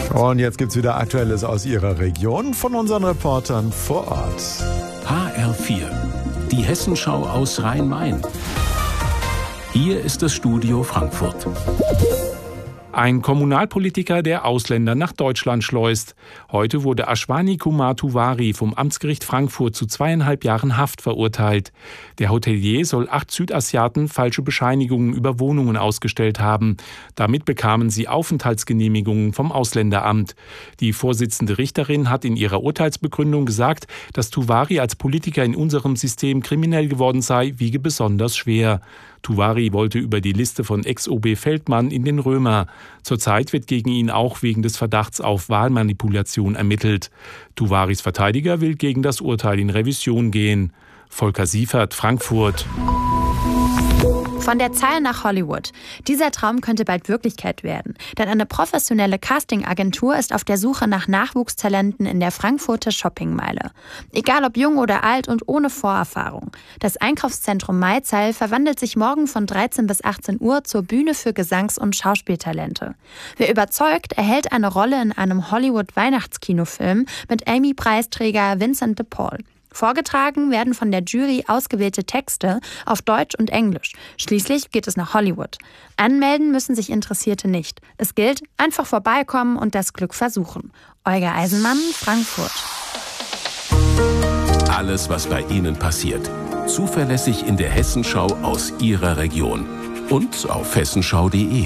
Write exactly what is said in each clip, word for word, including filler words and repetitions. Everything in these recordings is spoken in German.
Und jetzt gibt's wieder Aktuelles aus Ihrer Region von unseren Reportern vor Ort. H R vier, die Hessenschau aus Rhein-Main. Hier ist das Studio Frankfurt. Ein Kommunalpolitiker, der Ausländer nach Deutschland schleust. Heute wurde Ashwani Kumar Tiwari vom Amtsgericht Frankfurt zu zweieinhalb Jahren Haft verurteilt. Der Hotelier soll acht Südasiaten falsche Bescheinigungen über Wohnungen ausgestellt haben. Damit bekamen sie Aufenthaltsgenehmigungen vom Ausländeramt. Die Vorsitzende Richterin hat in ihrer Urteilsbegründung gesagt, dass Tiwari als Politiker in unserem System kriminell geworden sei, wiege besonders schwer. Tiwari wollte über die Liste von Ex-O B Feldmann in den Römer. Zurzeit wird gegen ihn auch wegen des Verdachts auf Wahlmanipulation ermittelt. Tiwaris Verteidiger will gegen das Urteil in Revision gehen. Volker Siefert, Frankfurt. Von der Zahl nach Hollywood. Dieser Traum könnte bald Wirklichkeit werden. Denn eine professionelle Castingagentur ist auf der Suche nach Nachwuchstalenten in der Frankfurter Shoppingmeile. Egal ob jung oder alt und ohne Vorerfahrung. Das Einkaufszentrum Maizeil verwandelt sich morgen von dreizehn bis achtzehn Uhr zur Bühne für Gesangs- und Schauspieltalente. Wer überzeugt, erhält eine Rolle in einem Hollywood-Weihnachtskinofilm mit Emmy-Preisträger Vincent de Paul. Vorgetragen werden von der Jury ausgewählte Texte auf Deutsch und Englisch. Schließlich geht es nach Hollywood. Anmelden müssen sich Interessierte nicht. Es gilt, einfach vorbeikommen und das Glück versuchen. Olga Eisenmann, Frankfurt. Alles, was bei Ihnen passiert. Zuverlässig in der Hessenschau aus Ihrer Region. Und auf hessenschau punkt de.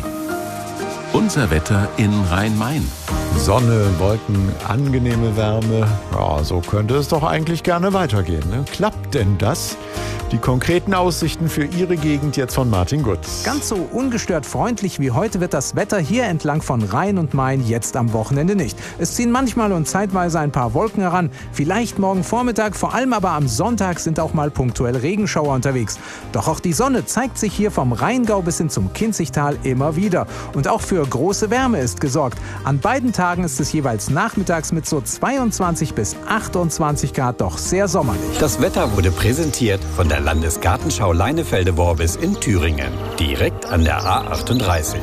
Unser Wetter in Rhein-Main. Sonne, Wolken, angenehme Wärme. Ja, so könnte es doch eigentlich gerne weitergehen. Ne? Klappt denn das? Die konkreten Aussichten für Ihre Gegend jetzt von Martin Gutz. Ganz so ungestört freundlich wie heute wird das Wetter hier entlang von Rhein und Main jetzt am Wochenende nicht. Es ziehen manchmal und zeitweise ein paar Wolken heran. Vielleicht morgen Vormittag, vor allem aber am Sonntag sind auch mal punktuell Regenschauer unterwegs. Doch auch die Sonne zeigt sich hier vom Rheingau bis hin zum Kinzigtal immer wieder. Und auch für große Wärme ist gesorgt. An beiden Tagen ist es jeweils nachmittags mit so zweiundzwanzig bis achtundzwanzig Grad doch sehr sommerlich. Das Wetter wurde präsentiert von der Landesgartenschau Leinefelde-Worbis in Thüringen, direkt an der A achtunddreißig.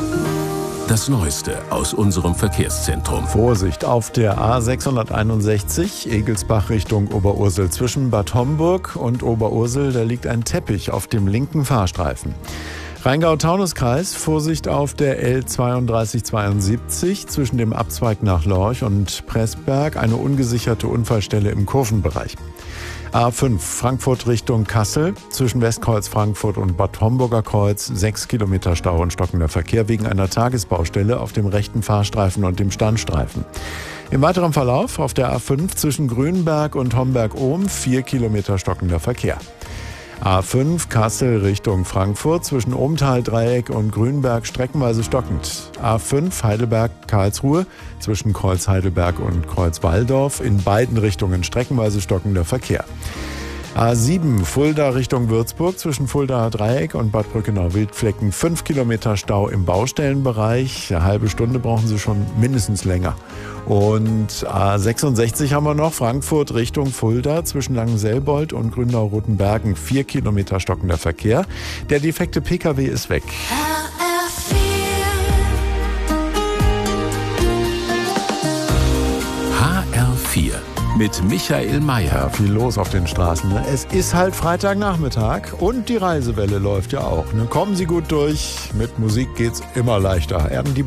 Das Neueste aus unserem Verkehrszentrum. Vorsicht auf der A sechshunderteinundsechzig, Egelsbach Richtung Oberursel. Zwischen Bad Homburg und Oberursel, da liegt ein Teppich auf dem linken Fahrstreifen. Rheingau-Taunus-Kreis, Vorsicht auf der L zweiunddreißig zweiundsiebzig zwischen dem Abzweig nach Lorch und Pressberg, eine ungesicherte Unfallstelle im Kurvenbereich. A fünf, Frankfurt Richtung Kassel, zwischen Westkreuz Frankfurt und Bad Homburger Kreuz, sechs Kilometer Stau und stockender Verkehr wegen einer Tagesbaustelle auf dem rechten Fahrstreifen und dem Standstreifen. Im weiteren Verlauf auf der A fünf zwischen Grünberg und Homberg-Ohm, vier Kilometer stockender Verkehr. A fünf Kassel Richtung Frankfurt zwischen Ohmtal-Dreieck und Grünberg streckenweise stockend. A fünf Heidelberg-Karlsruhe zwischen Kreuz Heidelberg und Kreuz Walldorf in beiden Richtungen streckenweise stockender Verkehr. A sieben Fulda Richtung Würzburg zwischen Fuldaer Dreieck und Bad Brückenau-Wildflecken fünf Kilometer Stau im Baustellenbereich. Eine halbe Stunde brauchen Sie schon mindestens länger. Und A sechsundsechzig haben wir noch, Frankfurt Richtung Fulda zwischen Langenselbold und Grünau-Rotenbergen vier Kilometer stockender Verkehr. Der defekte Pkw ist weg. H R vier mit Michael Mayer. Ja, viel los auf den Straßen. Ne? Es ist halt Freitagnachmittag und die Reisewelle läuft ja auch. Ne? Kommen Sie gut durch. Mit Musik geht's immer leichter. Erden die